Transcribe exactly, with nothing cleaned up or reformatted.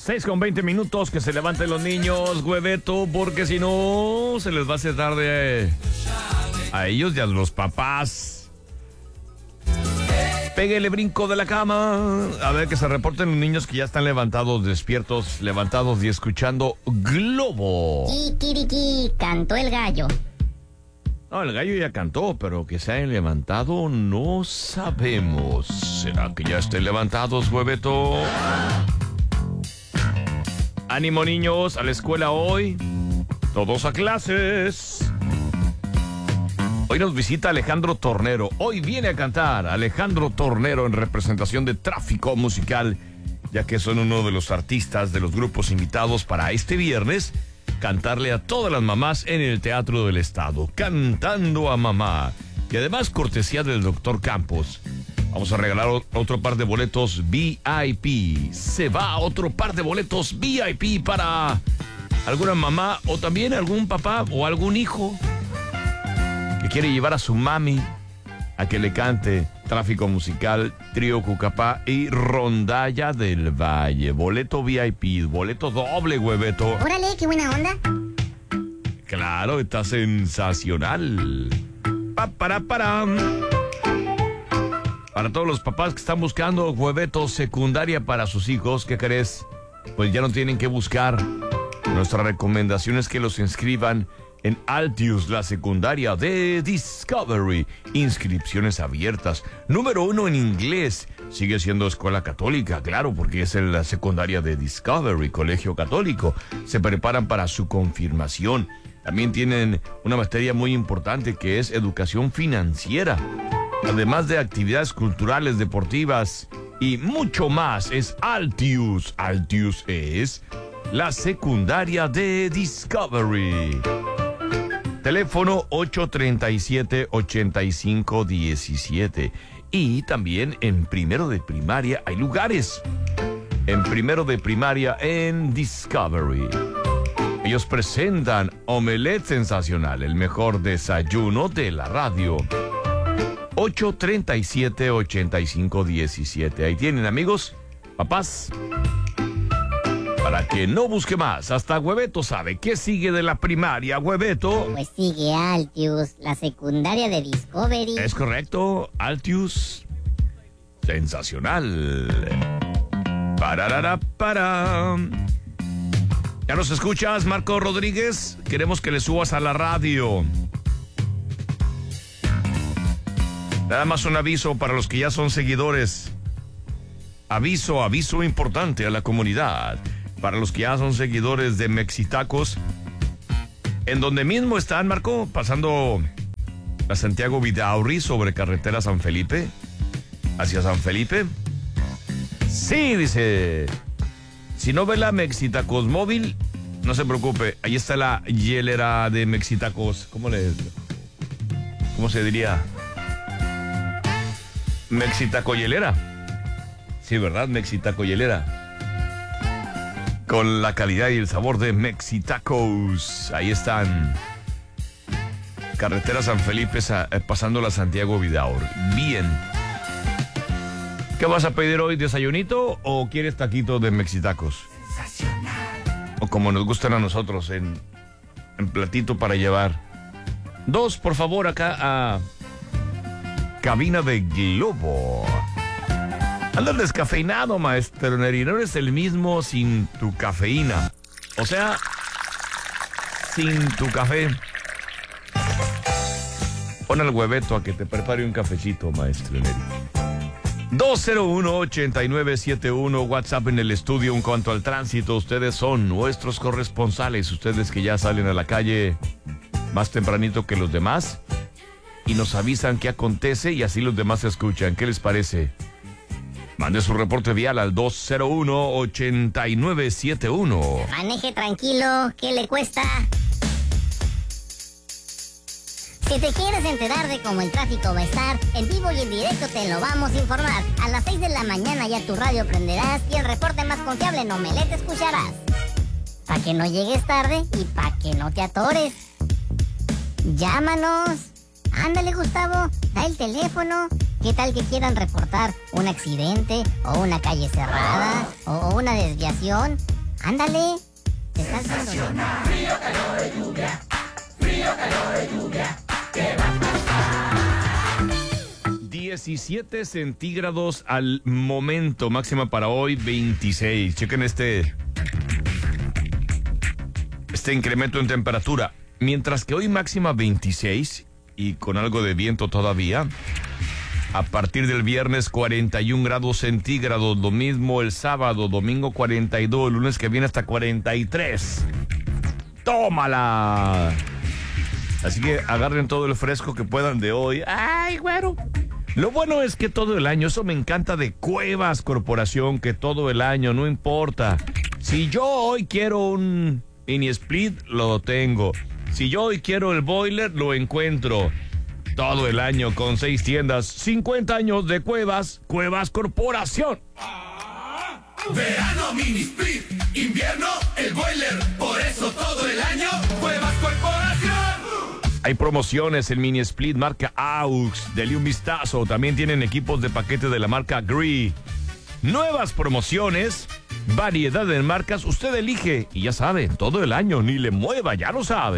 seis con veinte minutos, que se levanten los niños, hueveto, porque si no, se les va a hacer tarde a ellos y a los papás. Péguele brinco de la cama. A ver, que se reporten los niños que ya están levantados, despiertos, levantados y escuchando Globo. Kikiriki, cantó el gallo. No, el gallo ya cantó, pero que se hayan levantado no sabemos. ¿Será que ya estén levantados, hueveto? Ánimo, niños, a la escuela hoy. Todos a clases. Hoy nos visita Alejandro Tornero. Hoy viene a cantar Alejandro Tornero en representación de Tráfico Musical, ya que son uno de los artistas de los grupos invitados para este viernes cantarle a todas las mamás en el Teatro del Estado. Cantando a mamá. Y además cortesía del doctor Campos. Vamos a regalar otro par de boletos V I P. Se va otro par de boletos V I P para alguna mamá o también algún papá o algún hijo que quiere llevar a su mami a que le cante Tráfico Musical, Trío Cucapá y Rondalla del Valle. Boleto V I P, boleto doble, hueveto. Órale, qué buena onda. Claro, está sensacional. Pa, para, para. Para todos los papás que están buscando, hueveto, secundaria para sus hijos, ¿qué crees? Pues ya no tienen que buscar. Nuestra recomendación es que los inscriban en Altius, la secundaria de Discovery. Inscripciones abiertas. Número uno en inglés. Sigue siendo escuela católica, claro, porque es en la secundaria de Discovery, colegio católico. Se preparan para su confirmación. También tienen una materia muy importante que es educación financiera. Además de actividades culturales, deportivas y mucho más. Es Altius. Altius es la secundaria de Discovery. Teléfono ocho treinta y siete, ochenta y cinco diecisiete. Y también en primero de primaria hay lugares. En primero de primaria en Discovery. Ellos presentan Omelette Sensacional, el mejor desayuno de la radio. ocho treinta y siete, ochenta y cinco diecisiete. Ahí tienen, amigos, papás. Para que no busque más, hasta Hueveto sabe qué sigue de la primaria, Hueveto. Pues sigue Altius, la secundaria de Discovery. Es correcto, Altius. Sensacional. Pararara, para. ¿Ya nos escuchas, Marco Rodríguez? Queremos que le subas a la radio. Nada más un aviso para los que ya son seguidores. Aviso, aviso importante a la comunidad. Para los que ya son seguidores de Mexitacos, en donde mismo están, Marco, pasando la Santiago Vidaurri sobre carretera San Felipe, hacia San Felipe. Sí, dice, si no ve la Mexitacos móvil, no se preocupe, ahí está la hielera de Mexitacos. ¿Cómo le, cómo se diría? Mexitaco hielera. Sí, ¿verdad? Mexitaco hielera. Con la calidad y el sabor de Mexitacos. Ahí están. Carretera San Felipe, pasando la Santiago Vidaurri. Bien. ¿Qué vas a pedir hoy? ¿Desayunito o quieres taquitos de Mexitacos? Sensacional. O como nos gustan a nosotros, en, en platito para llevar. Dos, por favor, acá a cabina de Globo. Andas descafeinado, maestro Neri. No eres el mismo sin tu cafeína. O sea, sin tu café. Pon al Hueveto a que te prepare un cafecito, maestro Neri. dos cero uno, ocho nueve siete uno, WhatsApp en el estudio. En cuanto al tránsito, ustedes son nuestros corresponsales. Ustedes que ya salen a la calle más tempranito que los demás y nos avisan qué acontece y así los demás escuchan. ¿Qué les parece? Mande su reporte vial al dos cero uno, ocho nueve siete uno. Maneje tranquilo, ¿qué le cuesta? Si te quieres enterar de cómo el tráfico va a estar, en vivo y en directo te lo vamos a informar. A las seis de la mañana ya tu radio prenderás y el reporte más confiable en Omelette escucharás. Pa' que no llegues tarde y pa' que no te atores. Llámanos. Ándale, Gustavo, da el teléfono. ¿Qué tal que quieran reportar un accidente o una calle cerrada o una desviación? Ándale. Te está haciendo bien. Frío, calor de lluvia. Frío, calor de lluvia. ¿Qué va a pasar? diecisiete centígrados al momento. Máxima para hoy, veintiséis. Chequen este... Este incremento en temperatura. Mientras que hoy máxima veintiséis y con algo de viento todavía. A partir del viernes cuarenta y un grados centígrados, lo mismo el sábado, domingo cuarenta y dos, el lunes que viene hasta cuarenta y tres. ¡Tómala! Así que agarren todo el fresco que puedan de hoy. ¡Ay, güero! Lo bueno es que todo el año, eso me encanta de Cuevas Corporación, que todo el año, no importa. Si yo hoy quiero un mini split, lo tengo. Si yo hoy quiero el boiler, lo encuentro. Todo el año con seis tiendas, cincuenta años de Cuevas, Cuevas Corporación. Verano mini split, invierno el boiler, por eso todo el año Cuevas Corporación. Hay promociones en mini split marca Aux, dele un vistazo. También tienen equipos de paquete de la marca Gree. Nuevas promociones, variedad de marcas, usted elige y ya sabe, todo el año, ni le mueva, ya lo sabe.